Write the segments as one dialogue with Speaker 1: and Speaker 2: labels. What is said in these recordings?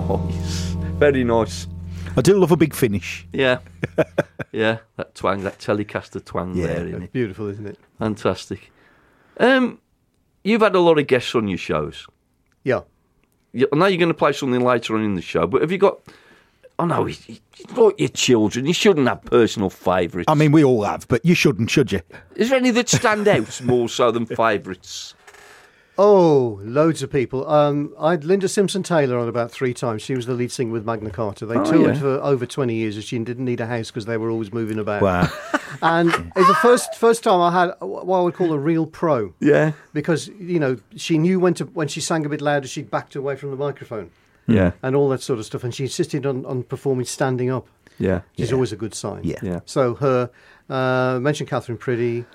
Speaker 1: Nice. Very nice.
Speaker 2: I do love a big finish.
Speaker 1: Yeah. Yeah, that twang, that Telecaster twang
Speaker 2: Yeah,
Speaker 1: there, isn't it?
Speaker 3: Beautiful, isn't it?
Speaker 1: Fantastic. You've had a lot of guests on your shows.
Speaker 3: Yeah.
Speaker 1: I know you're going to play something later on in the show, but have you got... I know, it's like your children. You shouldn't have personal favourites.
Speaker 2: I mean, we all have, but you shouldn't, should you?
Speaker 1: Is there any that stand out more so than favourites?
Speaker 3: Oh, loads of people. I had Linda Simpson-Taylor on about 3 times. She was the lead singer with Magna Carta. They toured for over 20 years, and she didn't need a house because they were always moving about.
Speaker 2: Wow.
Speaker 3: And it's the first time I had what I would call a real pro.
Speaker 1: Yeah.
Speaker 3: Because, you know, she knew when she sang a bit louder, she backed away from the microphone.
Speaker 1: Yeah.
Speaker 3: And all that sort of stuff. And she insisted on performing standing up.
Speaker 1: Yeah.
Speaker 3: Which is always a good sign.
Speaker 2: Yeah.
Speaker 1: Yeah.
Speaker 3: So her, mentioned Catherine Priddy,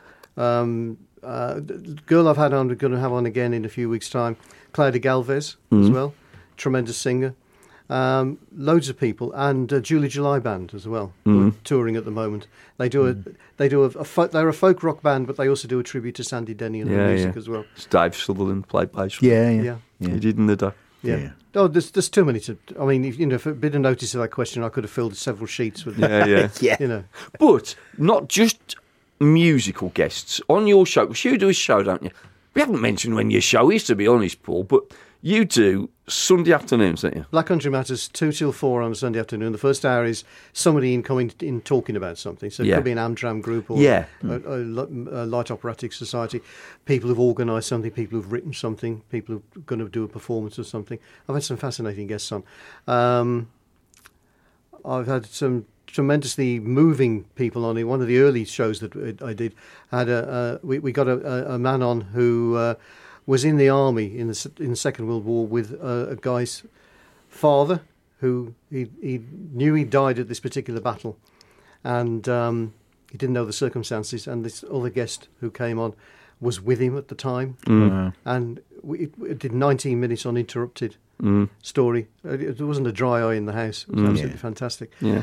Speaker 3: the girl I've had on, we're going to have on again in a few weeks' time, Claudia Galvez as well, tremendous singer. Loads of people, and Julie July Band as well, who are touring at the moment. They do they're a folk rock band, but they also do a tribute to Sandy Denny and her music as well.
Speaker 1: It's Dave Sutherland played bass.
Speaker 2: Yeah.
Speaker 1: He did in the day.
Speaker 3: Yeah. Oh, there's too many to. I mean, if a bit of notice of that question, I could have filled several sheets with.
Speaker 2: Yeah.
Speaker 3: You know,
Speaker 1: But not just musical guests on your show. Because you do a show, don't you? We haven't mentioned when your show is, to be honest, Paul. But you do Sunday afternoons, don't you?
Speaker 3: Black Country Matters 2 till 4 on a Sunday afternoon. The first hour is somebody coming in talking about something. So it could be an Amdram group or a light operatic society. People who've organised something, people who've written something, people who are going to do a performance or something. I've had some fascinating guests on. I've had some tremendously moving people on. In one of the early shows that I did, we got a man on who was in the army in the Second World War with a guy's father, who he knew he died at this particular battle, and he didn't know the circumstances. And this other guest who came on was with him at the time, and we did 19 minutes uninterrupted. Story. There wasn't a dry eye in the house. It was absolutely fantastic. Yeah.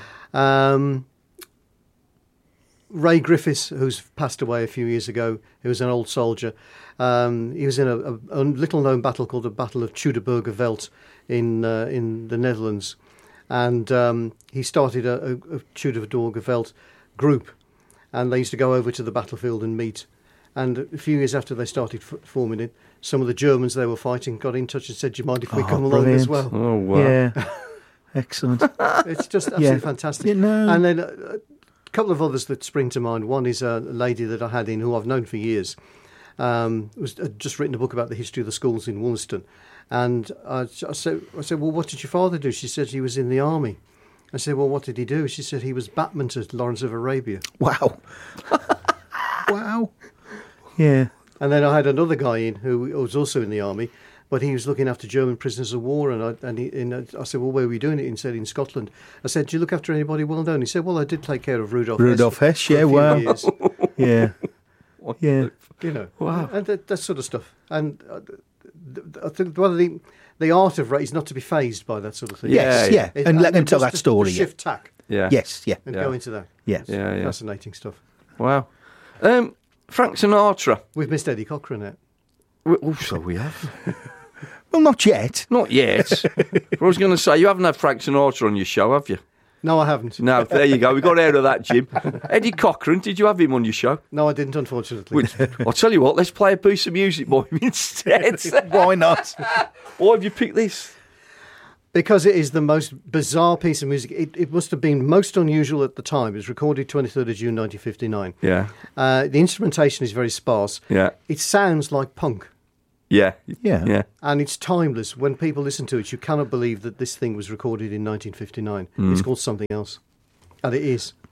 Speaker 3: Ray Griffiths, who's passed away a few years ago, he was an old soldier. He was in a little-known battle called the Battle of Teutoburger Veldt in the Netherlands, and he started a Teutoburger Veldt group, and they used to go over to the battlefield and meet. And a few years after they started forming it, some of the Germans they were fighting got in touch and said, "Do you mind if we come along as well?"
Speaker 1: Oh, wow.
Speaker 2: Yeah. Excellent.
Speaker 3: It's just absolutely fantastic.
Speaker 2: Yeah, no.
Speaker 3: And then a couple of others that spring to mind. One is a lady that I had in who I've known for years. Had just written a book about the history of the schools in Wollaston. And I said, "Well, what did your father do?" She said he was in the army. I said, "Well, what did he do?" She said he was Batman to Lawrence of Arabia.
Speaker 2: Wow. Wow. Yeah.
Speaker 3: And then I had another guy in who was also in the army, but he was looking after German prisoners of war. And I said, "Well, where were you doing it?" He said, "In Scotland." I said, "Do you look after anybody well known?" He said, "Well, I did take care of Rudolf Hess.
Speaker 2: Yeah,
Speaker 3: for a
Speaker 2: wow.
Speaker 3: few years."
Speaker 2: Yeah. Yeah.
Speaker 3: You know,
Speaker 1: Wow.
Speaker 3: and that sort of stuff. And I think one of the art of is not to be fazed by that sort of thing.
Speaker 2: Yes, yeah. And let them tell that story.
Speaker 3: Shift tack.
Speaker 1: Yeah.
Speaker 2: Yes, yeah.
Speaker 3: And go into that.
Speaker 2: Yes.
Speaker 1: Yeah.
Speaker 3: Fascinating stuff.
Speaker 1: Wow. Frank Sinatra.
Speaker 3: We've missed Eddie Cochran out.
Speaker 1: So we have.
Speaker 2: Well, not yet.
Speaker 1: Not yet. I was going to say, you haven't had Frank Sinatra on your show, have you?
Speaker 3: No, I haven't.
Speaker 1: No, there you go. We got out of that, Jim. Eddie Cochran, did you have him on your show?
Speaker 3: No, I didn't, unfortunately.
Speaker 1: I'll tell you what, let's play a piece of music by him instead.
Speaker 2: Why not?
Speaker 1: Why have you picked this?
Speaker 3: Because it is the most bizarre piece of music. It must have been most unusual at the time. It was recorded 23rd of June 1959.
Speaker 1: Yeah.
Speaker 3: The instrumentation is very sparse.
Speaker 1: Yeah.
Speaker 3: It sounds like punk.
Speaker 1: Yeah.
Speaker 2: Yeah.
Speaker 1: Yeah.
Speaker 3: And it's timeless. When people listen to it, you cannot believe that this thing was recorded in 1959. It's called Something Else. And it is.